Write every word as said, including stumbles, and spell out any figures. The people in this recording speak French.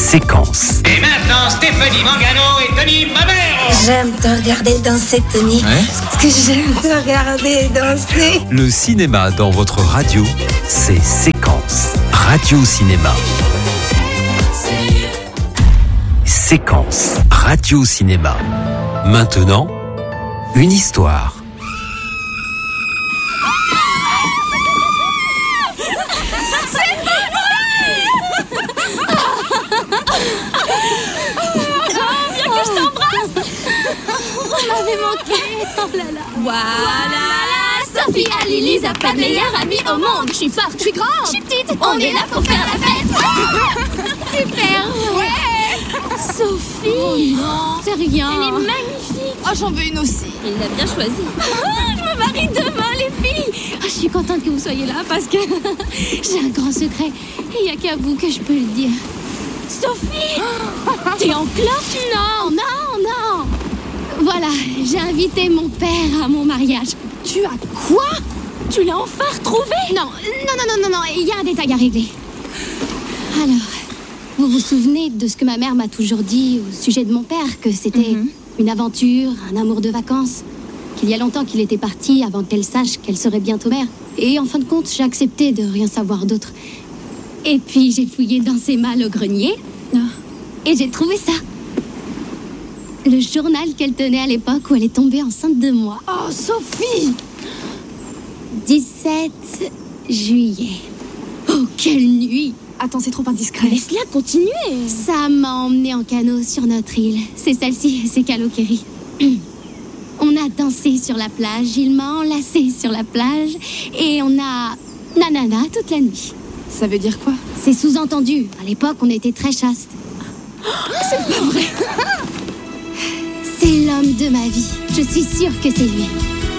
Séquence. Et maintenant, Stéphanie Mangano et Tony Mamero. J'aime te regarder danser, Tony. Ouais. Parce que j'aime te regarder danser. Le cinéma dans votre radio, c'est Séquence. Radio Cinéma. Séquence. Radio Cinéma. Maintenant, une histoire. On m'avait manqué. Oh là là. Voilà. Sophie, Ali, Lisa, pas de meilleure amie au monde. Je suis forte, je suis grande, je suis petite. On est là pour faire la fête. Super. Ouais. Sophie. Oh, c'est rien. Elle est magnifique. Oh, j'en veux une aussi. Il l'a bien choisi. Je me marie demain, les filles. Oh, je suis contente que vous soyez là parce que j'ai un grand secret. Et il n'y a qu'à vous que je peux le dire. Sophie. T'es en clope? Non, non, non. Voilà, j'ai invité mon père à mon mariage. Tu as quoi? Tu l'as enfin retrouvé? Non, non, non, non, non, non, il y a un détail à régler. Alors, vous vous souvenez de ce que ma mère m'a toujours dit au sujet de mon père, que c'était mm-hmm. une aventure, un amour de vacances, qu'il y a longtemps qu'il était parti avant qu'elle sache qu'elle serait bientôt mère. Et en fin de compte, j'ai accepté de rien savoir d'autre. Et puis j'ai fouillé dans ses malles au grenier, oh. et j'ai trouvé ça. Le journal qu'elle tenait à l'époque où elle est tombée enceinte de moi. Oh, Sophie! dix-sept juillet. Oh, quelle nuit! Attends, c'est trop indiscret. Laisse-la continuer. Ça m'a emmenée en canot sur notre île. C'est celle-ci, c'est Kalokeri. On a dansé sur la plage, il m'a enlacée sur la plage et on a nanana toute la nuit. Ça veut dire quoi? C'est sous-entendu. À l'époque, on était très chaste. Oh, c'est pas vrai. C'est l'homme de ma vie. Je suis sûre que c'est lui.